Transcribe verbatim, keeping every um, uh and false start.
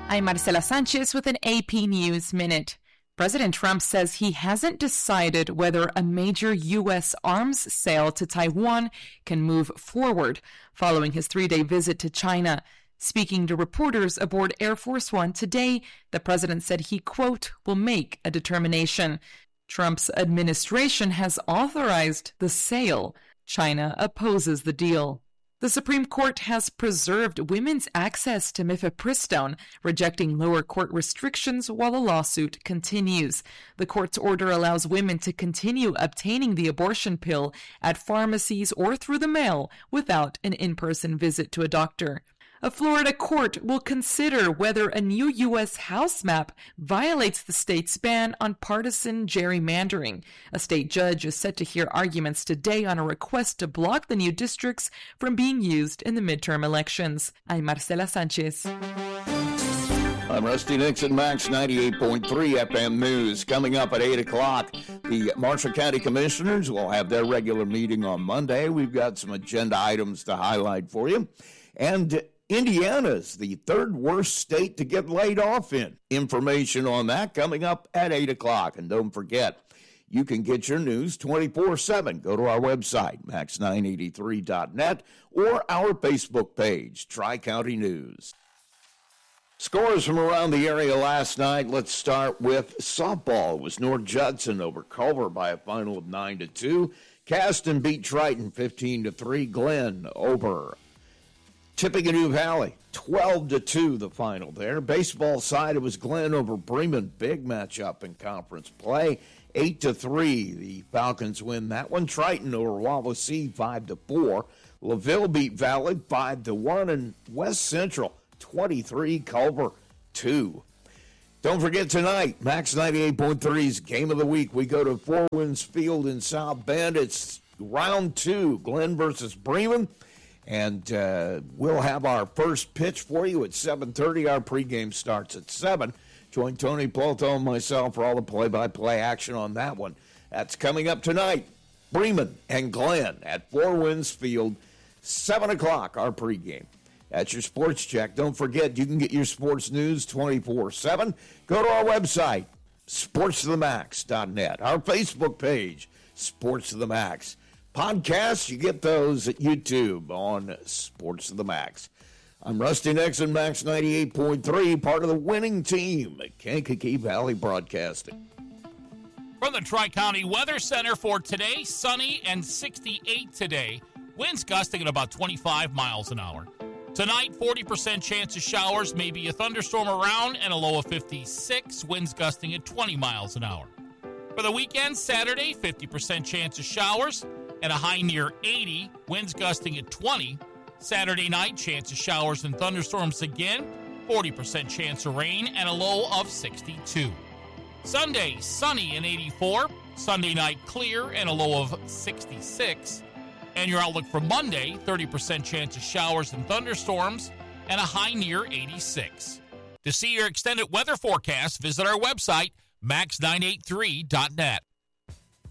I'm Marcela Sanchez with an A P News Minute. President Trump says he hasn't decided whether a major U S arms sale to Taiwan can move forward following his three-day visit to China. Speaking to reporters aboard Air Force One today, the president said he, quote, will make a determination. Trump's administration has authorized the sale. China opposes the deal. The Supreme Court has preserved women's access to mifepristone, rejecting lower court restrictions while the lawsuit continues. The court's order allows women to continue obtaining the abortion pill at pharmacies or through the mail without an in-person visit to a doctor. A Florida court will consider whether a new U S House map violates the state's ban on partisan gerrymandering. A state judge is set to hear arguments today on a request to block the new districts from being used in the midterm elections. I'm Marcela Sanchez. I'm Rusty Nixon, Max ninety-eight point three F M News. Coming up at eight o'clock, the Marshall County Commissioners will have their regular meeting on Monday. We've got some agenda items to highlight for you. And Indiana's the third worst state to get laid off in. Information on that coming up at eight o'clock. And don't forget, you can get your news twenty-four seven. Go to our website, max nine eighty-three dot net, or our Facebook page, Tri-County News. Scores from around the area last night. Let's start with softball. It was North Judson over Culver by a final of nine to two. Caston beat Triton fifteen to three. Glenn over Tippecanoe Valley, twelve to two the final there. Baseball side, it was Glenn over Bremen. Big matchup in conference play. eight to three, the Falcons win that one. Triton over Wawasee, five to four. LaVille beat Valley, five to one. And West Central, twenty-three, Culver, two. Don't forget tonight, Max ninety-eight point three's Game of the Week. We go to Four Winds Field in South Bend. It's round two, Glenn versus Bremen. And uh, we'll have our first pitch for you at seven thirty. Our pregame starts at seven. Join Tony Plato and myself for all the play-by-play action on that one. That's coming up tonight. Bremen and Glenn at Four Winds Field, seven o'clock, our pregame. That's your sports check. Don't forget, you can get your sports news twenty-four seven. Go to our website, sports to the max dot net. Our Facebook page, Sports to the Max. Podcasts, you get those at YouTube on Sports to the Max. I'm Rusty Nixon, Max ninety-eight point three, part of the winning team at Kankakee Valley Broadcasting. From the Tri-County Weather Center for today, sunny and sixty-eight today. Winds gusting at about twenty-five miles an hour. Tonight, forty percent chance of showers, maybe a thunderstorm around, and a low of fifty-six. Winds gusting at twenty miles an hour. For the weekend, Saturday, fifty percent chance of showers and a high near eighty. Winds gusting at twenty. Saturday night, chance of showers and thunderstorms again. forty percent chance of rain and a low of sixty-two. Sunday, sunny and eighty-four. Sunday night, clear and a low of sixty-six. And your outlook for Monday, thirty percent chance of showers and thunderstorms and a high near eighty-six. To see your extended weather forecast, visit our website, max nine eighty-three dot net.